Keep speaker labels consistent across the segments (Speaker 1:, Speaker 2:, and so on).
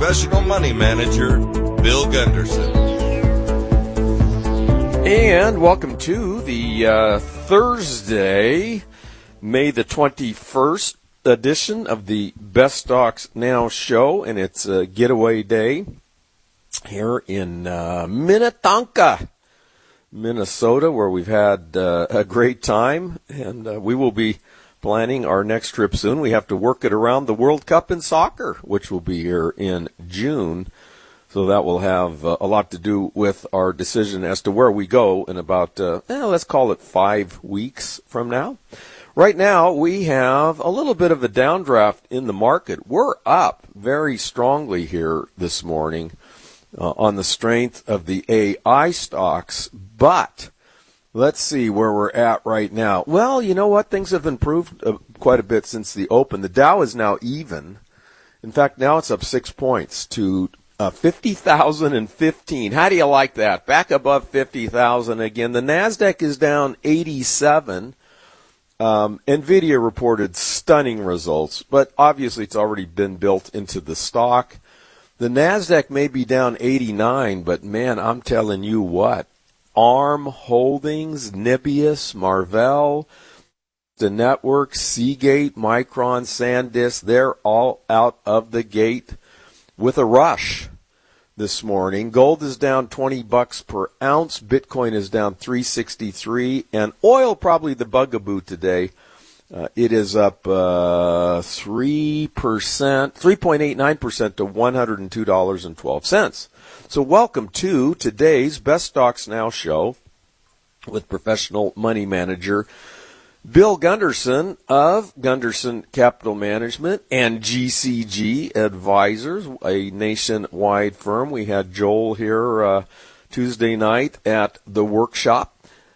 Speaker 1: professional money manager, Bill Gunderson.
Speaker 2: And welcome to the Thursday, May the 21st edition of the Best Stocks Now show, and it's a getaway day here in Minnetonka, Minnesota, where we've had a great time, and we will be planning our next trip soon. We have to work it around the World Cup in soccer, which will be here in June. So that will have a lot to do with our decision as to where we go in about, let's call it 5 weeks from now. Right now, we have a little bit of a downdraft in the market. We're up very strongly here this morning on the strength of the AI stocks, but let's see where we're at right now. Well, you know what? Things have improved quite a bit since the open. The Dow is now even. In fact, now it's up 6 points to 50,015. How do you like that? Back above 50,000 again. The NASDAQ is down 87. NVIDIA reported stunning results, but obviously it's already been built into the stock. The NASDAQ may be down 89, but man, I'm telling you what. ARM Holdings, Nibius, Marvell, the network, Seagate, Micron, SanDisk, they're all out of the gate with a rush this morning. Gold is down $20 per ounce. Bitcoin is down 363, and oil probably the bugaboo today. It is up 3.89% to $102.12. So welcome to today's Best Stocks Now show with professional money manager Bill Gunderson of Gunderson Capital Management and GCG Advisors, a nationwide firm. We had Joel here Tuesday night at the workshop,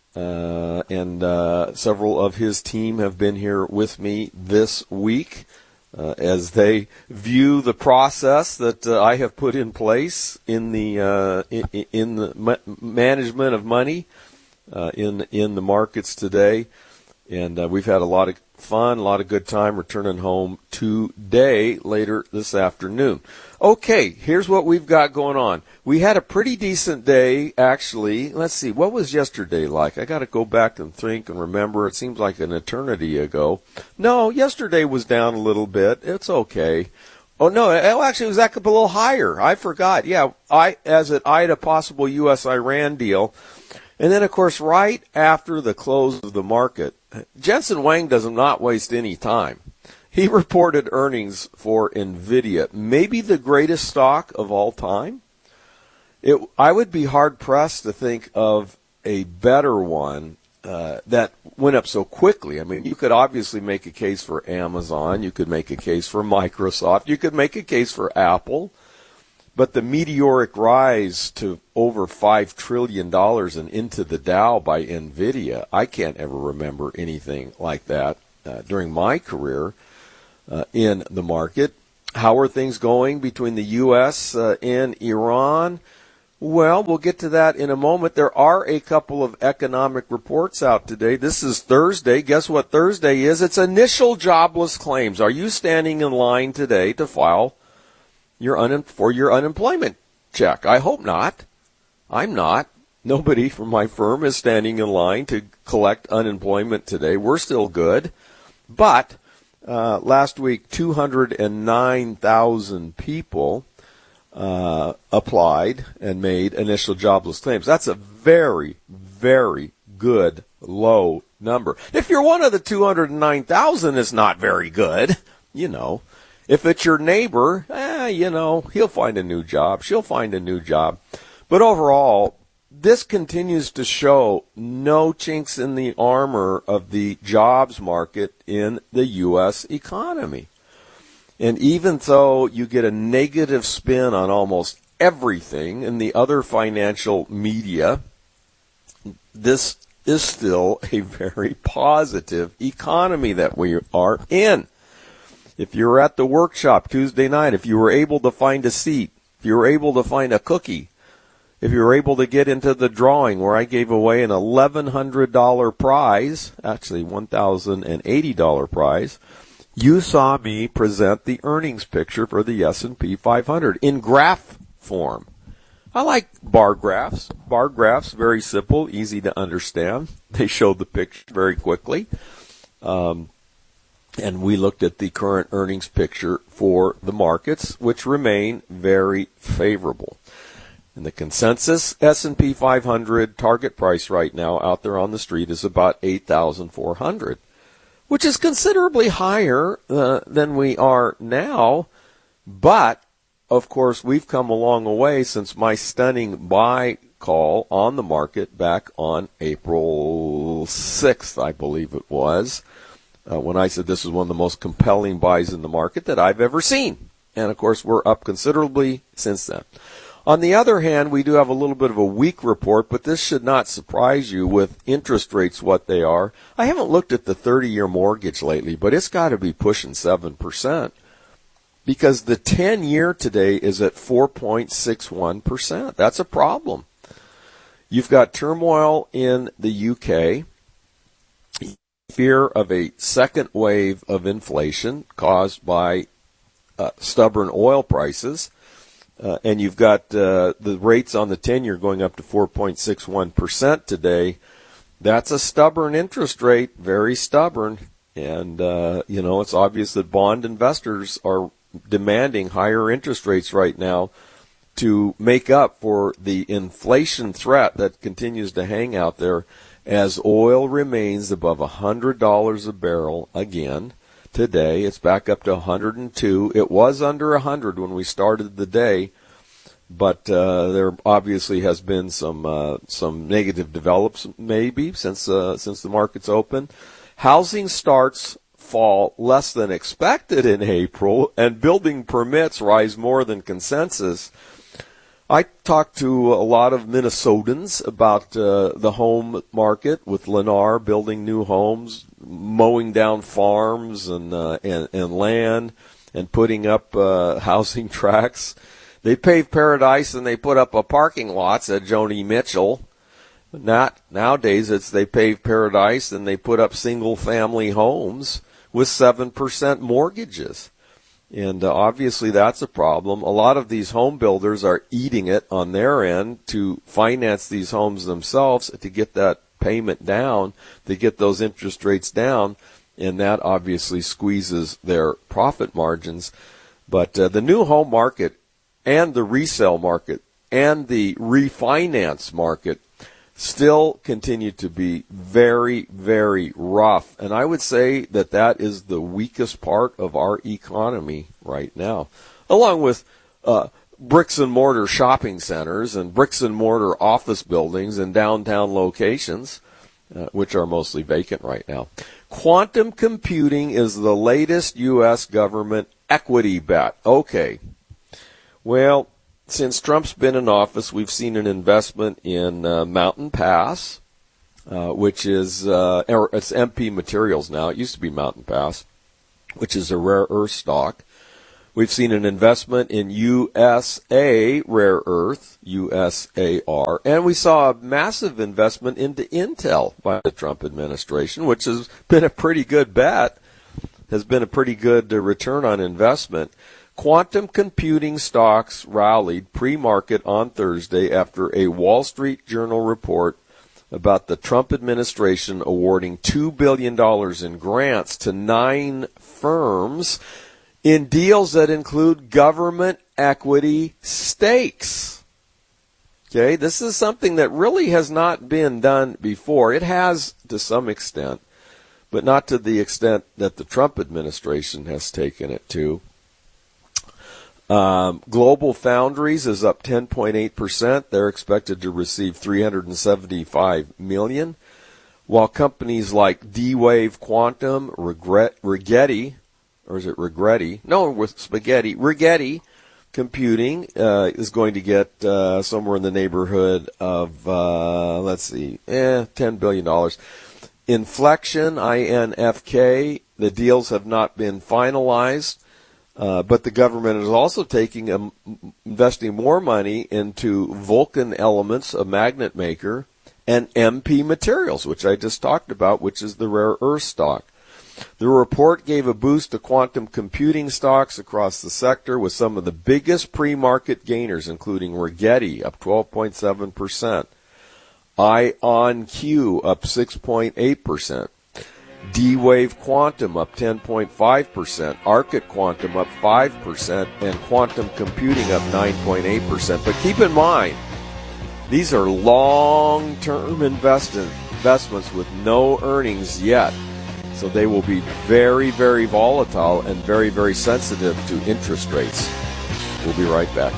Speaker 2: and several of his team have been here with me this week as they view the process that I have put in place in the management of money in the markets today. And we've had a lot of fun, a lot of good time returning home today, later this afternoon. Okay, here's what we've got going on. We had a pretty decent day, actually. Let's see, what was yesterday like? I got to go back and think and remember. It seems like an eternity ago. No, yesterday was down a little bit. It's okay. Oh, no, actually, it was up a little higher. I forgot. Yeah, as it eyed a possible U.S.-Iran deal. And then, of course, right after the close of the market, Jensen Huang does not waste any time. He reported earnings for NVIDIA, maybe the greatest stock of all time. I would be hard-pressed to think of a better one that went up so quickly. I mean, you could obviously make a case for Amazon. You could make a case for Microsoft. You could make a case for Apple. But the meteoric rise to over $5 trillion and into the Dow by NVIDIA, I can't ever remember anything like that during my career in the market. How are things going between the U.S. and Iran? Well, we'll get to that in a moment. There are a couple of economic reports out today. This is Thursday. Guess what Thursday is? It's initial jobless claims. Are you standing in line today to file for your unemployment check? I hope not. I'm not. Nobody from my firm is standing in line to collect unemployment today. We're still good. But last week, 209,000 people applied and made initial jobless claims. That's a very, very good low number. If you're one of the 209,000, it's not very good, you know. If it's your neighbor, he'll find a new job. She'll find a new job. But overall, this continues to show no chinks in the armor of the jobs market in the U.S. economy. And even though you get a negative spin on almost everything in the other financial media, this is still a very positive economy that we are in. If you were at the workshop Tuesday night, if you were able to find a seat, if you were able to find a cookie, if you were able to get into the drawing where I gave away an $1,100 prize, actually $1,080 prize, you saw me present the earnings picture for the S&P 500 in graph form. I like bar graphs. Bar graphs, very simple, easy to understand. They show the picture very quickly. And we looked at the current earnings picture for the markets, which remain very favorable. And the consensus S&P 500 target price right now out there on the street is about 8,400, which is considerably higher than we are now. But, of course, we've come a long way since my stunning buy call on the market back on April 6th, I believe it was, when I said this is one of the most compelling buys in the market that I've ever seen. And, of course, we're up considerably since then. On the other hand, we do have a little bit of a weak report, but this should not surprise you with interest rates what they are. I haven't looked at the 30-year mortgage lately, but it's got to be pushing 7%. Because the 10-year today is at 4.61%. That's a problem. You've got turmoil in the UK, fear of a second wave of inflation caused by stubborn oil prices, and you've got the rates on the 10-year going up to 4.61% today. That's a stubborn interest rate, very stubborn, and it's obvious that bond investors are demanding higher interest rates right now to make up for the inflation threat that continues to hang out there as oil remains above $100 a barrel again today. It's back up to 102. It was under 100 when we started the day, but there obviously has been some negative developments maybe since the market's open. Housing starts fall less than expected in April, and building permits rise more than consensus. I talked to a lot of Minnesotans about the home market with Lennar building new homes, mowing down farms and land, and putting up housing tracts. They paved Paradise and they put up a parking lot, said Joni Mitchell. Not nowadays, it's they pave Paradise and they put up single-family homes with 7% mortgages. And obviously that's a problem. A lot of these home builders are eating it on their end to finance these homes themselves to get that payment down, to get those interest rates down, and that obviously squeezes their profit margins. But the new home market and the resale market and the refinance market still continue to be very, very rough. And I would say that that is the weakest part of our economy right now, along with bricks and mortar shopping centers and bricks and mortar office buildings in downtown locations, which are mostly vacant right now. Quantum computing is the latest U.S. government equity bet. Okay. Well, since Trump's been in office, we've seen an investment in Mountain Pass, which is it's MP Materials now. It used to be Mountain Pass, which is a rare earth stock. We've seen an investment in USA Rare Earth, USAR, and we saw a massive investment into Intel by the Trump administration, which has been a pretty good bet, has been a pretty good return on investment. Quantum computing stocks rallied pre-market on Thursday after a Wall Street Journal report about the Trump administration awarding $2 billion in grants to 9 firms in deals that include government equity stakes. Okay, this is something that really has not been done before. It has to some extent, but not to the extent that the Trump administration has taken it to. Global Foundries is up 10.8%. They're expected to receive $375 million, while companies like D-Wave Quantum, Rigetti, or is it Regretti? No, with spaghetti. Rigetti Computing is going to get somewhere in the neighborhood of, $10 billion. Inflection, INFK, the deals have not been finalized. But the government is also investing more money into Vulcan Elements, a magnet maker, and MP Materials, which I just talked about, which is the rare earth stock. The report gave a boost to quantum computing stocks across the sector, with some of the biggest pre-market gainers, including Rigetti up 12.7%, IonQ up 6.8%, D-Wave Quantum up 10.5%, Arctic Quantum up 5%, and Quantum Computing up 9.8%. But keep in mind, these are long-term investments with no earnings yet. So they will be very, very volatile and very, very sensitive to interest rates. We'll be right back.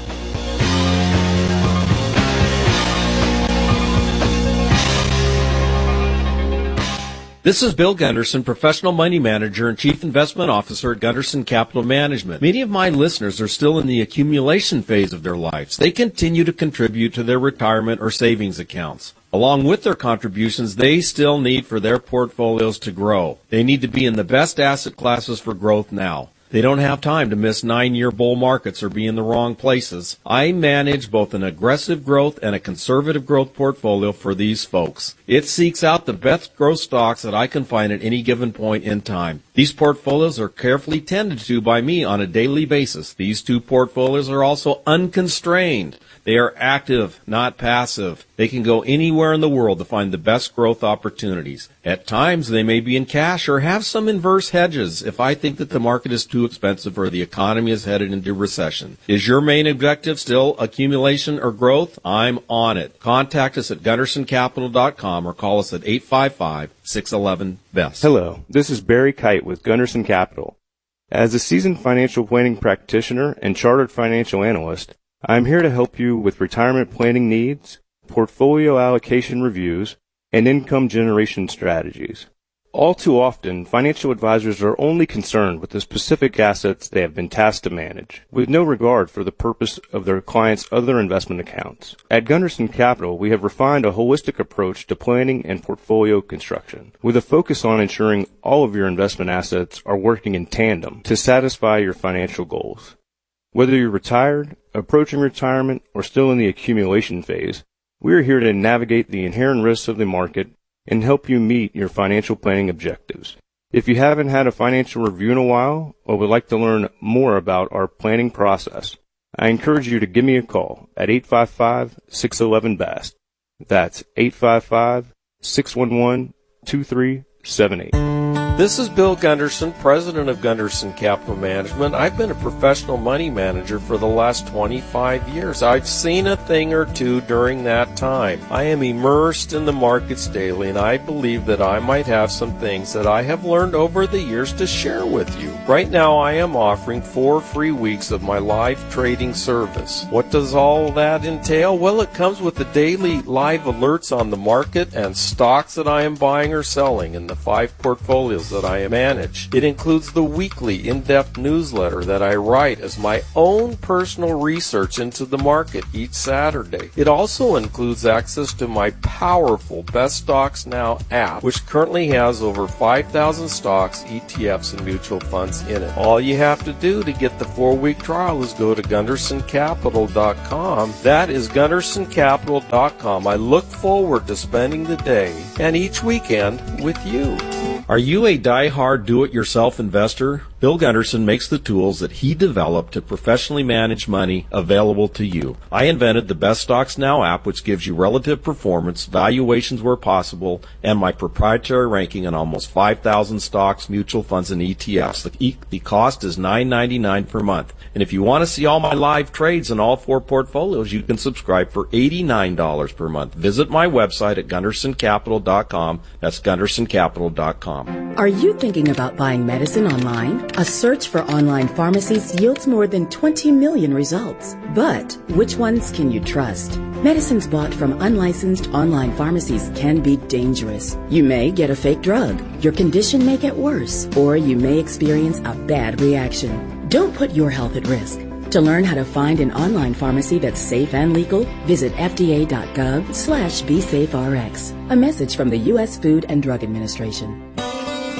Speaker 3: This is Bill Gunderson, Professional Money Manager and Chief Investment Officer at Gunderson Capital Management. Many of my listeners are still in the accumulation phase of their lives. They continue to contribute to their retirement or savings accounts. Along with their contributions, they still need for their portfolios to grow. They need to be in the best asset classes for growth now. They don't have time to miss 9-year bull markets or be in the wrong places. I manage both an aggressive growth and a conservative growth portfolio for these folks. It seeks out the best growth stocks that I can find at any given point in time. These portfolios are carefully tended to by me on a daily basis. These two portfolios are also unconstrained. They are active, not passive. They can go anywhere in the world to find the best growth opportunities. At times, they may be in cash or have some inverse hedges if I think that the market is too expensive or the economy is headed into recession. Is your main objective still accumulation or growth? I'm on it. Contact us at GundersonCapital.com or call us at 855-611-BEST.
Speaker 4: Hello, this is Barry Kite with Gunderson Capital. As a seasoned financial planning practitioner and chartered financial analyst, I am here to help you with retirement planning needs, portfolio allocation reviews, and income generation strategies. All too often, financial advisors are only concerned with the specific assets they have been tasked to manage, with no regard for the purpose of their clients' other investment accounts. At Gunderson Capital, we have refined a holistic approach to planning and portfolio construction, with a focus on ensuring all of your investment assets are working in tandem to satisfy your financial goals. Whether you're retired, approaching retirement, or still in the accumulation phase, we are here to navigate the inherent risks of the market and help you meet your financial planning objectives. If you haven't had a financial review in a while or would like to learn more about our planning process, I encourage you to give me a call at 855-611-BEST. That's 855-611-2378.
Speaker 2: This is Bill Gunderson, president of Gunderson Capital Management. I've been a professional money manager for the last 25 years. I've seen a thing or two during that time. I am immersed in the markets daily, and I believe that I might have some things that I have learned over the years to share with you. Right now, I am offering 4 free weeks of my live trading service. What does all that entail? Well, it comes with the daily live alerts on the market and stocks that I am buying or selling in the 5 portfolios that I manage. It includes the weekly in-depth newsletter that I write as my own personal research into the market each Saturday. It also includes access to my powerful Best Stocks Now app, which currently has over 5,000 stocks, ETFs, and mutual funds in it. All you have to do to get the 4-week trial is go to GundersonCapital.com. That is GundersonCapital.com. I look forward to spending the day and each weekend with you.
Speaker 3: Are you a die-hard do-it-yourself investor? Bill Gunderson makes the tools that he developed to professionally manage money available to you. I invented the Best Stocks Now app, which gives you relative performance, valuations where possible, and my proprietary ranking on almost 5,000 stocks, mutual funds, and ETFs. The cost is $9.99 per month. And if you want to see all my live trades in all 4 portfolios, you can subscribe for $89 per month. Visit my website at GundersonCapital.com. That's GundersonCapital.com.
Speaker 5: Are you thinking about buying medicine online? A search for online pharmacies yields more than 20 million results. But which ones can you trust? Medicines bought from unlicensed online pharmacies can be dangerous. You may get a fake drug, your condition may get worse, or you may experience a bad reaction. Don't put your health at risk. To learn how to find an online pharmacy that's safe and legal, visit fda.gov/BeSafeRx. A message from the U.S. Food and Drug Administration.